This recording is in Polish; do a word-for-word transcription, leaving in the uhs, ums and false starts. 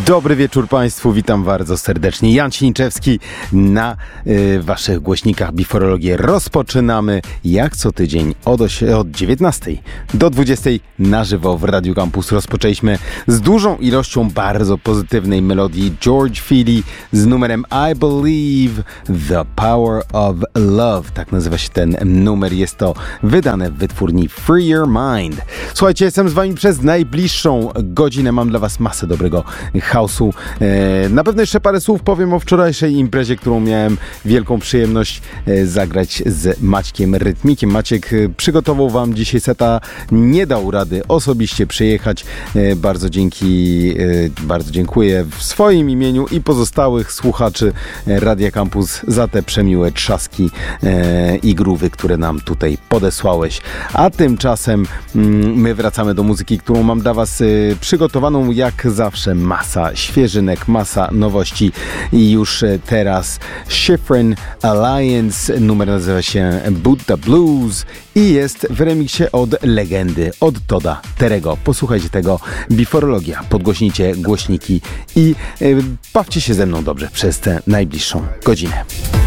Dobry wieczór Państwu, witam bardzo serdecznie. Jan Siniczewski na y, Waszych głośnikach Biforologię. Rozpoczynamy jak co tydzień od, osi- od dziewiętnastej do dwudziestej na żywo w Radiu Campus. Rozpoczęliśmy z dużą ilością bardzo pozytywnej melodii George Feely z numerem I Believe The Power of Love. Tak nazywa się ten numer. Jest to wydane w wytwórni Free Your Mind. Słuchajcie, jestem z Wami przez najbliższą godzinę. Mam dla Was masę dobrego house'u. E, na pewno jeszcze parę słów powiem o wczorajszej imprezie, którą miałem wielką przyjemność e, zagrać z Maćkiem Rytmikiem. Maciek e, przygotował Wam dzisiaj seta, nie dał rady osobiście przyjechać. E, bardzo dzięki, e, bardzo dziękuję w swoim imieniu i pozostałych słuchaczy e, Radia Campus za te przemiłe trzaski e, i groowy, które nam tutaj podesłałeś. A tymczasem mm, my wracamy do muzyki, którą mam dla Was e, przygotowaną jak zawsze. Masa świeżynek, masa nowości i już teraz Schifrin Alliance, numer nazywa się Buddha Blues i jest w remiksie od legendy, od Todda Terry'ego. Posłuchajcie tego, Biforologia, podgłośnijcie głośniki i yy, bawcie się ze mną dobrze przez tę najbliższą godzinę.